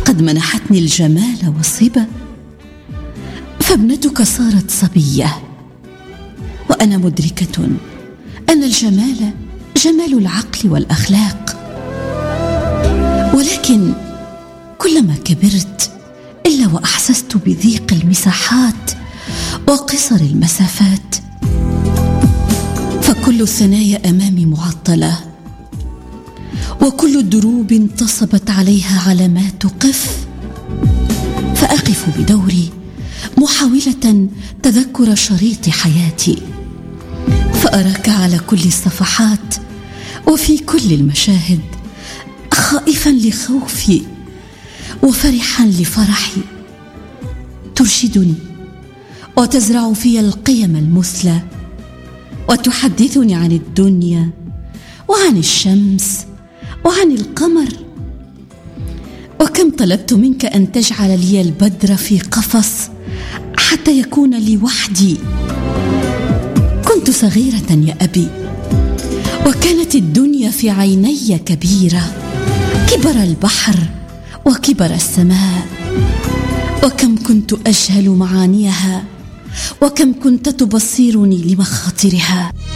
قد منحتني الجمال والصبا، فابنتك صارت صبية، وأنا مدركة أن الجمال جمال العقل والأخلاق. ولكن كلما كبرت إلا وأحسست بضيق المساحات وقصر المسافات، فكل الثنايا أمامي معطلة، وكل الدروب انتصبت عليها علامات قف، فأقف بدوري محاولة تذكر شريط حياتي، فأراك على كل الصفحات وفي كل المشاهد، خائفا لخوفي وفرحا لفرحي، ترشدني وتزرع في القيم المثلى، وتحدثني عن الدنيا وعن الشمس وعن القمر. وكم طلبت منك أن تجعل لي البدر في قفص حتى يكون لي وحدي. كنت صغيرة يا أبي، وكانت الدنيا في عيني كبيرة، كبر البحر وكبر السماء، وكم كنت أجهل معانيها، وكم كنت تبصرني لمخاطرها.